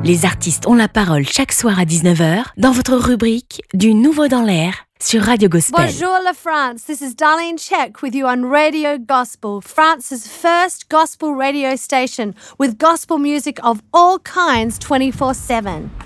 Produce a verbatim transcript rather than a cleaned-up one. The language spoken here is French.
Les artistes ont la parole chaque soir à dix-neuf heures dans votre rubrique Du Nouveau dans l'air sur Radio Gospel. Bonjour la France, this is Darlene Check with you on Radio Gospel, France's first gospel radio station with gospel music of all kinds twenty-four seven.